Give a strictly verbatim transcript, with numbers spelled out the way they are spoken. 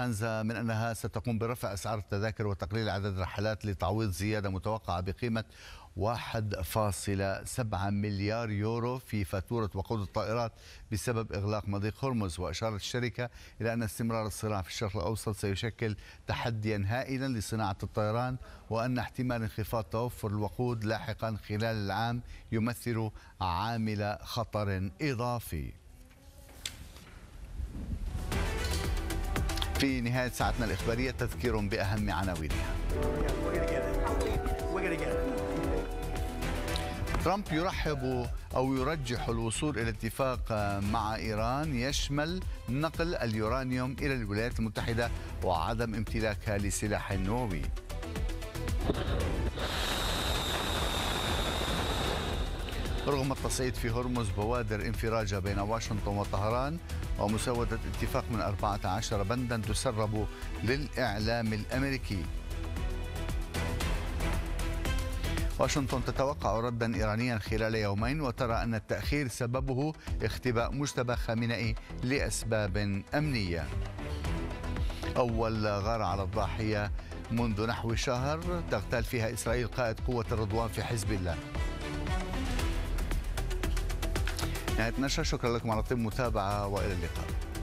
لوفتهانزا من أنها ستقوم برفع أسعار التذاكر وتقليل عدد الرحلات لتعويض زيادة متوقعة بقيمة واحد فاصلة سبعة مليار يورو في فاتورة وقود الطائرات بسبب إغلاق مضيق هرمز. وأشارت الشركة إلى أن استمرار الصراع في الشرق الأوسط سيشكل تحديا هائلا لصناعة الطيران، وأن احتمال انخفاض توفر الوقود لاحقا خلال العام يمثل عامل خطر إضافي. في نهاية ساعتنا الإخبارية تذكير بأهم عناوينها. ترامب يرحب أو يرجح الوصول إلى اتفاق مع إيران يشمل نقل اليورانيوم إلى الولايات المتحدة وعدم امتلاكها لسلاح نووي. رغم التصعيد في هرمز بوادر انفراجة بين واشنطن وطهران ومسودة اتفاق من أربعة عشر بندا تسرب للإعلام الأمريكي. واشنطن تتوقع ردا إيرانيا خلال يومين وترى أن التأخير سببه اختباء مجتبى خامنئي لأسباب أمنية. أول غارة على الضاحية منذ نحو شهر تغتال فيها إسرائيل قائد قوة الرضوان في حزب الله. نهاية النشرة، شكرا لكم على طيب المتابعة وإلى اللقاء.